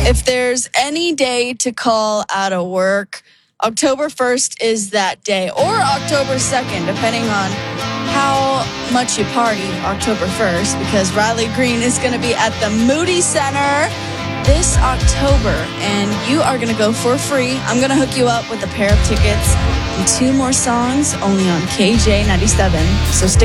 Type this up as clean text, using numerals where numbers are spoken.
If there's any day to call out of work, October 1st is that day, or October 2nd, depending on how much you party October 1st, because Riley Green is going to be at the Moody Center this October, and you are going to go for free. I'm going to hook you up with a pair of tickets and 2 more songs only on KJ97. So stick